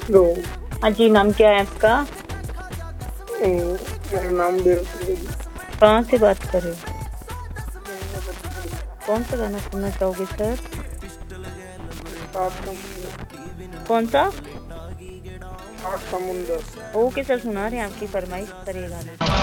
लो। हाँ जी, नाम क्या है आपका? मेरा नाम देव त्रिवेदी। कहाँ से बात कर रहे हो? मैं कौन सा गाना सुनना चाहोगे सर? सात समुंदर। कौन सा? सात समुंदर। ओके सर, सुना रहे हैं आपकी फरमाइश पर ये गाना।